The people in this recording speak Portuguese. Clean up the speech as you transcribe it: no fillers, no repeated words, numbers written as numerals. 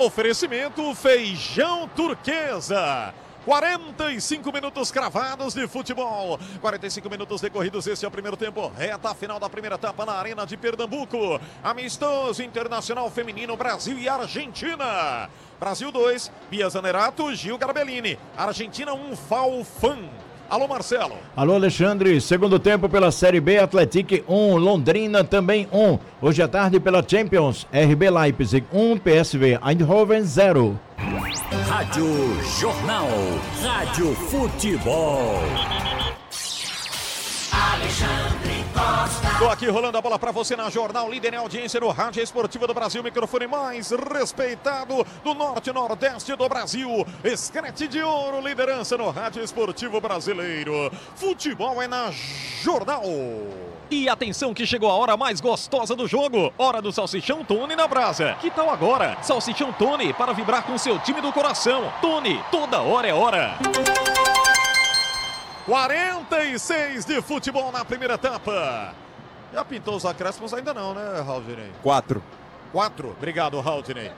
Oferecimento Feijão Turquesa. 45 minutos cravados de futebol. 45 minutos decorridos, esse é o primeiro tempo. Reta final da primeira etapa na Arena de Pernambuco. Amistoso internacional feminino, Brasil e Argentina. Brasil 2, Bia Zanerato, Gil Garbellini. Argentina 1, Falfan. Alô, Marcelo. Alô, Alexandre. Segundo tempo pela Série B, Atlético 1, Londrina também 1. Hoje à tarde pela Champions, RB Leipzig 1, PSV Eindhoven 0. Rádio Jornal, Rádio Futebol. Alexandre Costa. Tô aqui rolando a bola pra você na Jornal, líder em audiência no Rádio Esportivo do Brasil, microfone mais respeitado do norte e nordeste do Brasil. Escrete de ouro, liderança no Rádio Esportivo Brasileiro. Futebol é na Jornal. E atenção que chegou a hora mais gostosa do jogo. Hora do Salsichão Tony na brasa. Que tal agora? Salsichão Tony para vibrar com seu time do coração. Tony, toda hora é hora. 46 de futebol na primeira etapa. Já pintou os acréscimos? Ainda não, né, Raul Dinei? 4. 4. Obrigado, Raul Dinei.